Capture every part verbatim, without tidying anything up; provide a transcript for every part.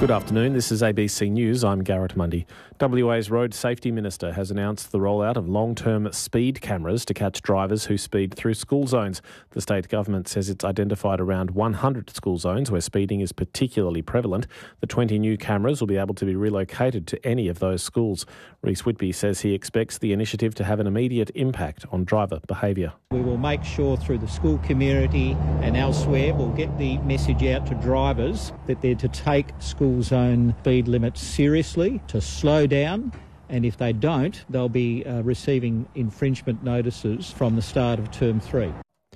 Good afternoon, this is A B C News, I'm Garrett Mundy. W A's Road Safety Minister has announced the rollout of long-term speed cameras to catch drivers who speed through school zones. The state government says it's identified around one hundred school zones where speeding is particularly prevalent. The twenty new cameras will be able to be relocated to any of those schools. Reece Whitby says he expects the initiative to have an immediate impact on driver behaviour. We will make sure through the school community and elsewhere we'll get the message out to drivers that they're to take school zone speed limits seriously, to slow down, and if they don't, they'll be uh, receiving infringement notices from the start of term three.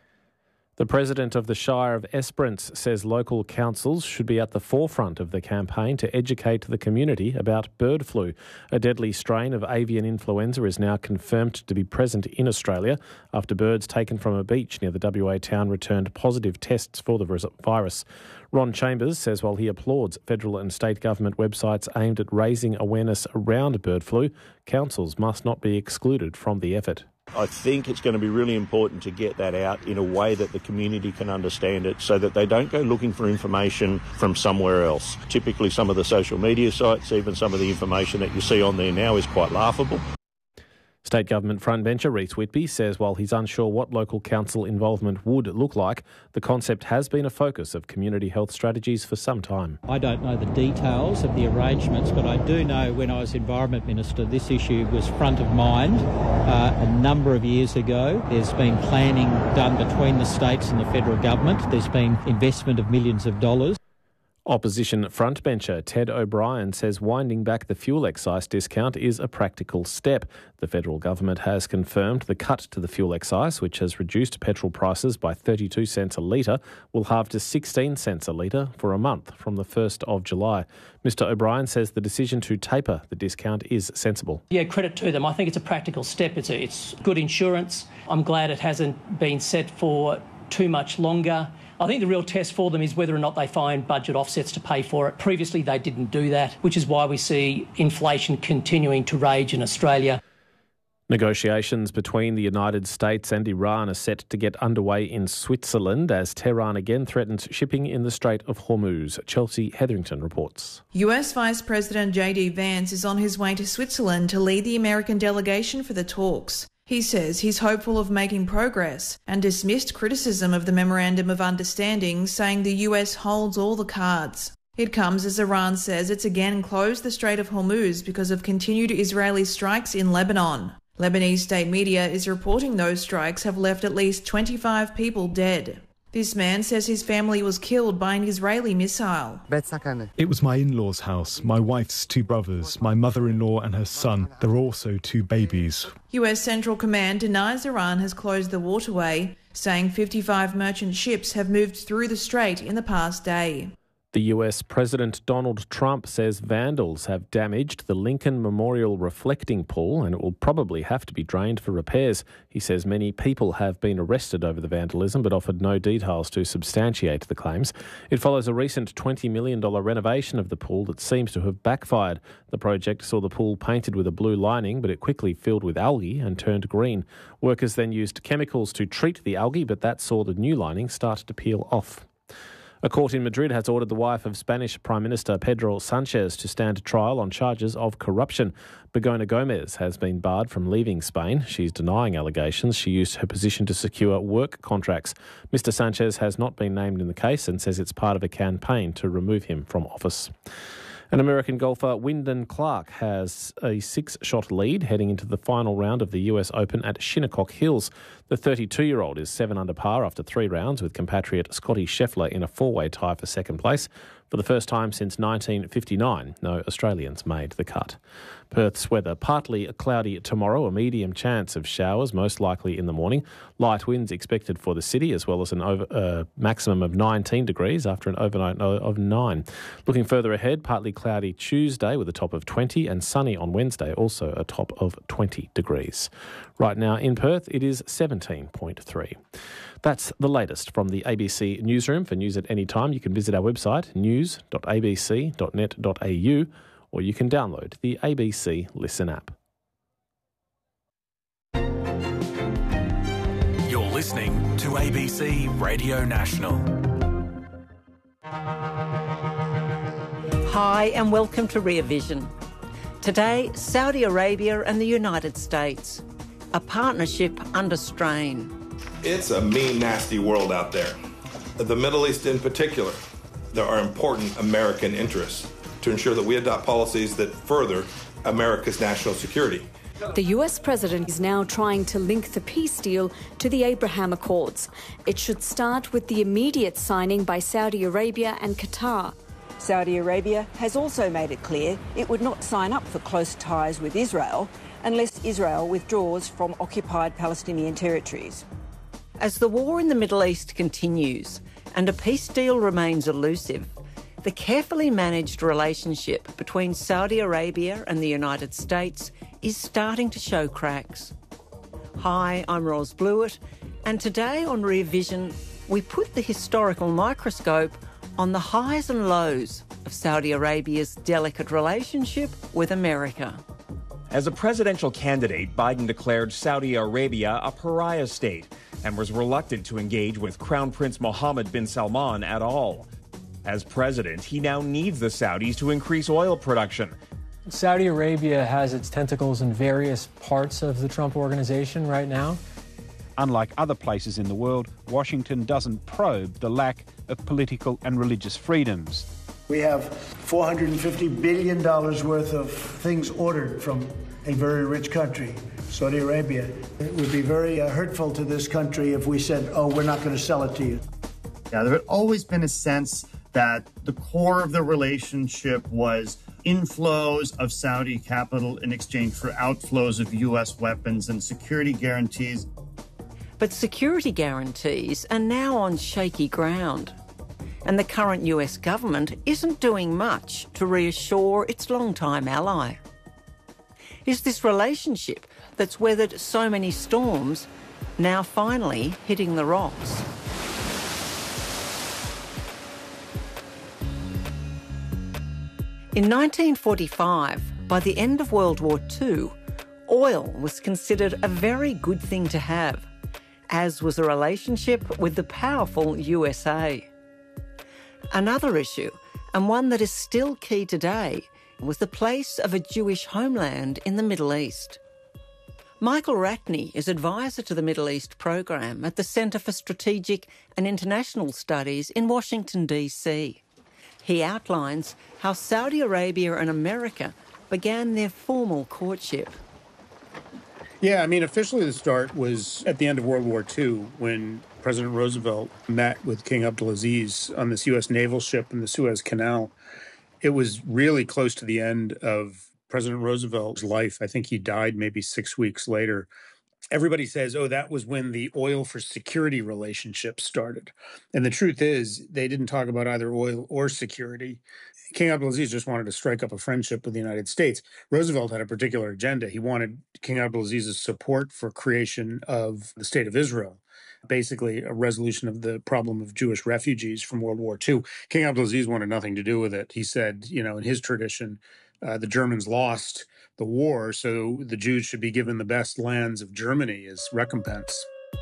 The President of the Shire of Esperance says local councils should be at the forefront of the campaign to educate the community about bird flu. A deadly strain of avian influenza is now confirmed to be present in Australia after birds taken from a beach near the W A town returned positive tests for the virus. Ron Chambers says while he applauds federal and state government websites aimed at raising awareness around bird flu, councils must not be excluded from the effort. I think it's going to be really important to get that out in a way that the community can understand it so that they don't go looking for information from somewhere else. Typically some of the social media sites, even some of the information that you see on there now is quite laughable. State Government frontbencher Reece Whitby says while he's unsure what local council involvement would look like, the concept has been a focus of community health strategies for some time. I don't know the details of the arrangements, but I do know when I was Environment Minister, this issue was front of mind uh, a number of years ago. There's been planning done between the states and the federal government. There's been investment of millions of dollars. Opposition frontbencher Ted O'Brien says winding back the fuel excise discount is a practical step. The federal government has confirmed the cut to the fuel excise, which has reduced petrol prices by thirty-two cents a litre, will halve to sixteen cents a litre for a month from the first of July. Mister O'Brien says the decision to taper the discount is sensible. Yeah, credit to them. I think it's a practical step. It's, a, it's good insurance. I'm glad it hasn't been set for too much longer. I think the real test for them is whether or not they find budget offsets to pay for it. Previously, they didn't do that, which is why we see inflation continuing to rage in Australia. Negotiations between the United States and Iran are set to get underway in Switzerland as Tehran again threatens shipping in the Strait of Hormuz. Chelsea Hetherington reports. U S Vice President J D Vance is on his way to Switzerland to lead the American delegation for the talks. He says he's hopeful of making progress and dismissed criticism of the Memorandum of Understanding, saying the U S holds all the cards. It comes as Iran says it's again closed the Strait of Hormuz because of continued Israeli strikes in Lebanon. Lebanese state media is reporting those strikes have left at least twenty-five people dead. This man says his family was killed by an Israeli missile. It was my in-laws' house, my wife's two brothers, my mother-in-law and her son. There were also two babies. U S Central Command denies Iran has closed the waterway, saying fifty-five merchant ships have moved through the strait in the past day. The U S President Donald Trump says vandals have damaged the Lincoln Memorial reflecting pool and it will probably have to be drained for repairs. He says many people have been arrested over the vandalism but offered no details to substantiate the claims. It follows a recent twenty million dollars renovation of the pool that seems to have backfired. The project saw the pool painted with a blue lining but it quickly filled with algae and turned green. Workers then used chemicals to treat the algae but that saw the new lining start to peel off. A court in Madrid has ordered the wife of Spanish Prime Minister Pedro Sanchez to stand trial on charges of corruption. Begoña Gomez has been barred from leaving Spain. She's denying allegations she used her position to secure work contracts. Mister Sanchez has not been named in the case and says it's part of a campaign to remove him from office. An American golfer, Wyndham Clark, has a six-shot lead heading into the final round of the U S Open at Shinnecock Hills. The thirty-two-year-old is seven under par after three rounds with compatriot Scotty Scheffler in a four-way tie for second place. For the first time since nineteen fifty-nine, no Australians made the cut. Perth's weather, partly cloudy tomorrow, a medium chance of showers, most likely in the morning. Light winds expected for the city, as well as an over, uh, maximum of nineteen degrees after an overnight low of nine. Looking further ahead, partly cloudy Tuesday with a top of twenty and sunny on Wednesday, also a top of twenty degrees. Right now in Perth, it is seventeen point three. That's the latest from the A B C Newsroom. For news at any time, you can visit our website, news dot a b c dot net dot a u, or you can download the A B C Listen app. You're listening to A B C Radio National. Hi and welcome to Rear Vision. Today, Saudi Arabia and the United States. A partnership under strain. It's a mean, nasty world out there. The Middle East in particular, there are important American interests to ensure that we adopt policies that further America's national security. The U S president is now trying to link the peace deal to the Abraham Accords. It should start with the immediate signing by Saudi Arabia and Qatar. Saudi Arabia has also made it clear it would not sign up for close ties with Israel unless Israel withdraws from occupied Palestinian territories. As the war in the Middle East continues and a peace deal remains elusive, the carefully managed relationship between Saudi Arabia and the United States is starting to show cracks. Hi, I'm Ros Blewett, and today on Rear Vision, we put the historical microscope on the highs and lows of Saudi Arabia's delicate relationship with America. As a presidential candidate, Biden declared Saudi Arabia a pariah state and was reluctant to engage with Crown Prince Mohammed bin Salman at all. As president, he now needs the Saudis to increase oil production. Saudi Arabia has its tentacles in various parts of the Trump organization right now. Unlike other places in the world, Washington doesn't probe the lack of political and religious freedoms. We have four hundred fifty billion dollars worth of things ordered from a very rich country, Saudi Arabia. It would be very uh, hurtful to this country if we said, oh, we're not going to sell it to you. Yeah, there had always been a sense that the core of the relationship was inflows of Saudi capital in exchange for outflows of U S weapons and security guarantees. But security guarantees are now on shaky ground. And the current U S government isn't doing much to reassure its longtime ally. Is this relationship that's weathered so many storms now finally hitting the rocks? In nineteen forty-five, by the end of World War Two, oil was considered a very good thing to have, as was a relationship with the powerful U S A. Another issue, and one that is still key today, was the place of a Jewish homeland in the Middle East. Michael Ratney is advisor to the Middle East program at the Centre for Strategic and International Studies in Washington, D C. He outlines how Saudi Arabia and America began their formal courtship. Yeah, I mean, officially the start was at the end of World War Two when President Roosevelt met with King Abdulaziz on this U S naval ship in the Suez Canal. It was really close to the end of President Roosevelt's life. I think he died maybe six weeks later. Everybody says, oh, that was when the oil for security relationship started. And the truth is, they didn't talk about either oil or security. King Abdulaziz just wanted to strike up a friendship with the United States. Roosevelt had a particular agenda. He wanted King Abdulaziz's support for creation of the State of Israel, basically a resolution of the problem of Jewish refugees from World War Two. King Abdulaziz wanted nothing to do with it. He said, you know, in his tradition, uh, the Germans lost the war, so the Jews should be given the best lands of Germany as recompense.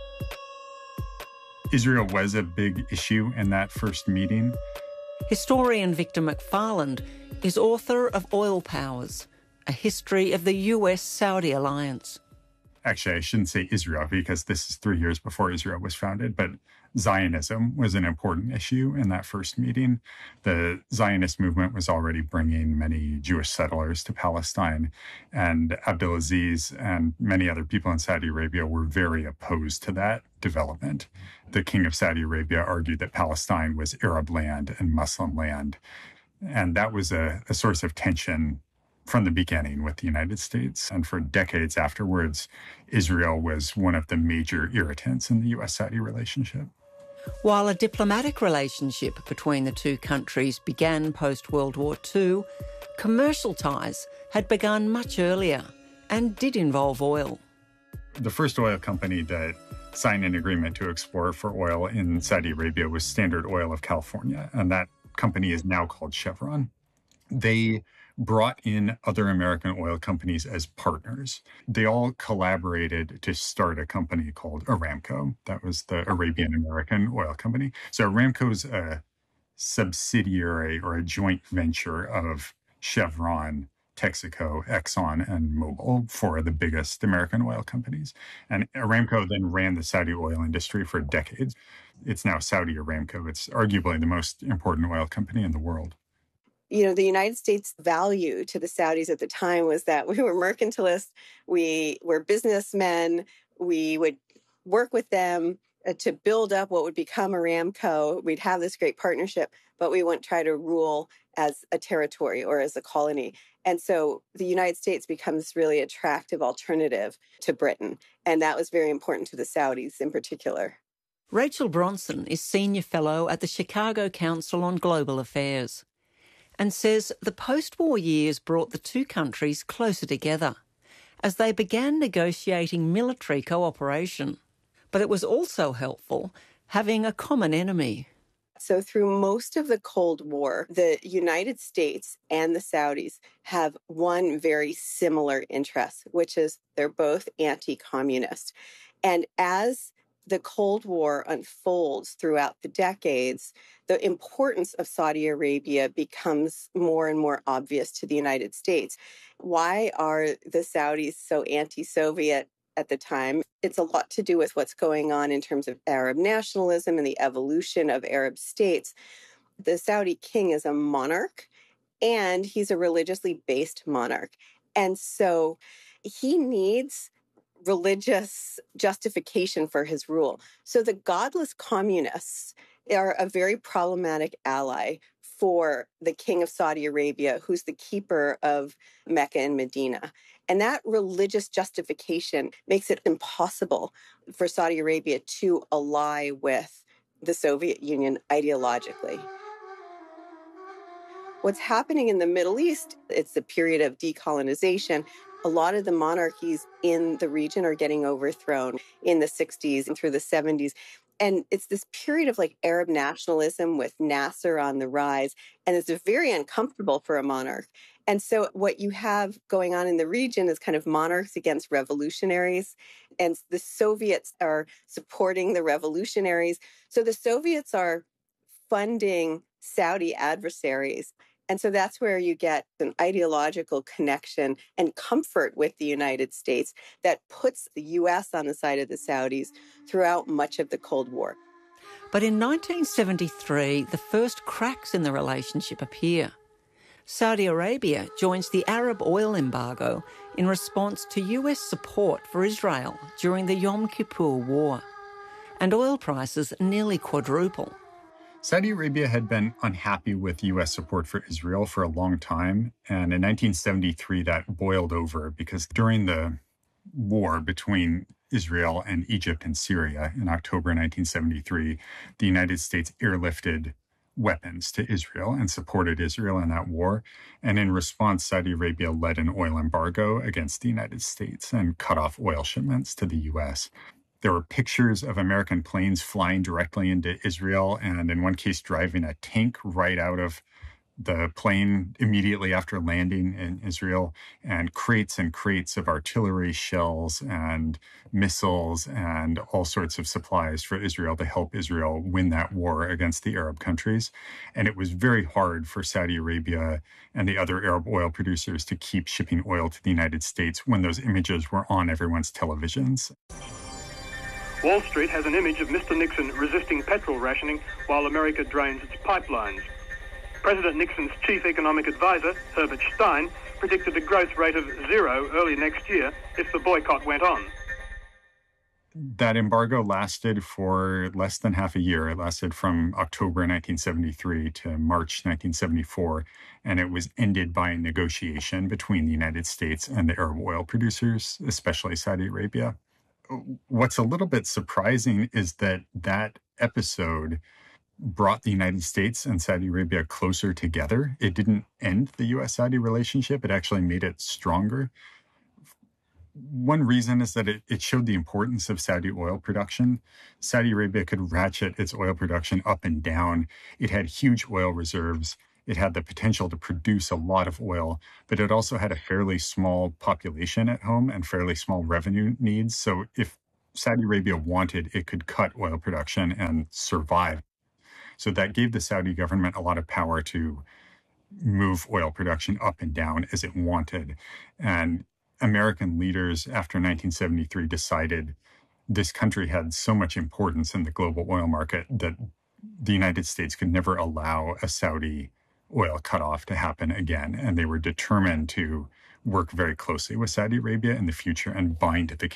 Israel was a big issue in that first meeting. Historian Victor McFarland is author of Oil Powers, a history of the U S-Saudi alliance. Actually, I shouldn't say Israel because this is three years before Israel was founded, but Zionism was an important issue in that first meeting. The Zionist movement was already bringing many Jewish settlers to Palestine, and Abdulaziz and many other people in Saudi Arabia were very opposed to that development. The king of Saudi Arabia argued that Palestine was Arab land and Muslim land, and that was a, a source of tension from the beginning with the United States. And for decades afterwards, Israel was one of the major irritants in the U S-Saudi relationship. While a diplomatic relationship between the two countries began post-World War Two, commercial ties had begun much earlier and did involve oil. The first oil company that signed an agreement to explore for oil in Saudi Arabia was Standard Oil of California, and that company is now called Chevron. They brought in other American oil companies as partners. They all collaborated to start a company called Aramco. That was the Arabian American oil company. So Aramco's a subsidiary or a joint venture of Chevron, Texaco, Exxon, and Mobil, four of the biggest American oil companies. And Aramco then ran the Saudi oil industry for decades. It's now Saudi Aramco. It's arguably the most important oil company in the world. You know, the United States value to the Saudis at the time was that we were mercantilists, we were businessmen, we would work with them to build up what would become Aramco. We'd have this great partnership, but we wouldn't try to rule as a territory or as a colony. And so the United States becomes this really attractive alternative to Britain. And that was very important to the Saudis in particular. Rachel Bronson is Senior Fellow at the Chicago Council on Global Affairs and says the post-war years brought the two countries closer together as they began negotiating military cooperation. But it was also helpful having a common enemy. So through most of the Cold War, the United States and the Saudis have one very similar interest, which is they're both anti-communist. And as the Cold War unfolds throughout the decades, the importance of Saudi Arabia becomes more and more obvious to the United States. Why are the Saudis so anti-Soviet at the time? It's a lot to do with what's going on in terms of Arab nationalism and the evolution of Arab states. The Saudi king is a monarch, and he's a religiously based monarch. And so he needs religious justification for his rule. So the godless communists are a very problematic ally for the king of Saudi Arabia, who's the keeper of Mecca and Medina. And that religious justification makes it impossible for Saudi Arabia to ally with the Soviet Union ideologically. What's happening in the Middle East, it's the period of decolonization. A lot of the monarchies in the region are getting overthrown in the sixties and through the seventies. And it's this period of like Arab nationalism with Nasser on the rise. And it's very uncomfortable for a monarch. And so what you have going on in the region is kind of monarchs against revolutionaries. And the Soviets are supporting the revolutionaries. So the Soviets are funding Saudi adversaries. And so that's where you get an ideological connection and comfort with the United States that puts the U S on the side of the Saudis throughout much of the Cold War. But in nineteen seventy-three, the first cracks in the relationship appear. Saudi Arabia joins the Arab oil embargo in response to U S support for Israel during the Yom Kippur War. And oil prices nearly quadruple. Saudi Arabia had been unhappy with U S support for Israel for a long time. And in nineteen seventy-three, that boiled over because during the war between Israel and Egypt and Syria in October nineteen seventy-three, the United States airlifted weapons to Israel and supported Israel in that war. And in response, Saudi Arabia led an oil embargo against the United States and cut off oil shipments to the U S. There were pictures of American planes flying directly into Israel and in one case driving a tank right out of the plane immediately after landing in Israel, and crates and crates of artillery shells and missiles and all sorts of supplies for Israel to help Israel win that war against the Arab countries. And it was very hard for Saudi Arabia and the other Arab oil producers to keep shipping oil to the United States when those images were on everyone's televisions. Wall Street has an image of Mister Nixon resisting petrol rationing while America drains its pipelines. President Nixon's chief economic advisor, Herbert Stein, predicted a growth rate of zero early next year if the boycott went on. That embargo lasted for less than half a year. It lasted from October nineteen seventy-three to March nineteen seventy-four, and it was ended by a negotiation between the United States and the Arab oil producers, especially Saudi Arabia. What's a little bit surprising is that that episode brought the United States and Saudi Arabia closer together. It didn't end the U S Saudi relationship. It actually made it stronger. One reason is that it, it showed the importance of Saudi oil production. Saudi Arabia could ratchet its oil production up and down. It had huge oil reserves. It had the potential to produce a lot of oil, but it also had a fairly small population at home and fairly small revenue needs. So if Saudi Arabia wanted, it could cut oil production and survive. So that gave the Saudi government a lot of power to move oil production up and down as it wanted. And American leaders after nineteen seventy-three decided this country had so much importance in the global oil market that the United States could never allow a Saudi oil cutoff to happen again. And they were determined to work very closely with Saudi Arabia in the future and bind the